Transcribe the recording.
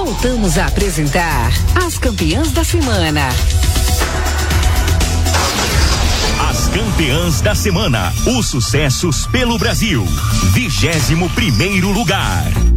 Voltamos a apresentar as campeãs da semana. As campeãs da semana, os sucessos pelo Brasil. 21º lugar.